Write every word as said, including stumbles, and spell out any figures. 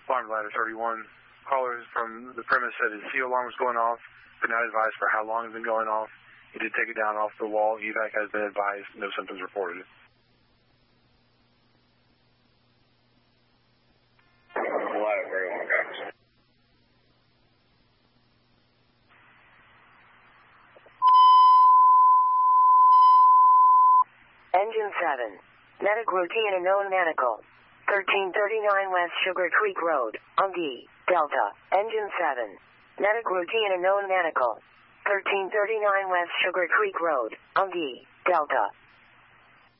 Alarm ladder thirty-one. Callers from the premise said his C O alarm was going off. Could not advise for how long it's been going off. He did take it down off the wall. E V A C has been advised. No symptoms reported. Ladder thirty-one, guys. Engine seven. Medic routine and known medical. thirteen thirty-nine West Sugar Creek Road, Ungi, Delta. Engine seven. Medic routine and known medical. thirteen thirty-nine West Sugar Creek Road, Ungi, Delta.